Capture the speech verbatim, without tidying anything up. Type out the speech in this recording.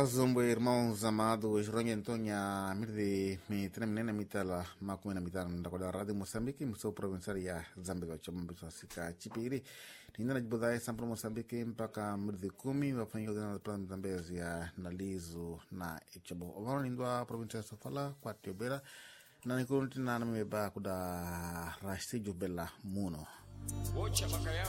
Zombo, irmãos amados, Ronha Antônia, Mirde, me tremendo mitala, Macumena mitala, da Rádio Moçambique, Museu Provincial ya Zambia, Chamambito Sika, Chipiri, Nina Budai, Sampro Moçambique, mpaka Mirde Kumi, wafanya na plan Zambezi ya Nalizo na Ichabo. Ovano lindwa Provincial Sofala, kwa Tiobela, na nikurunti na nameba kuda Rastiju Bella Muno. Wocha makayao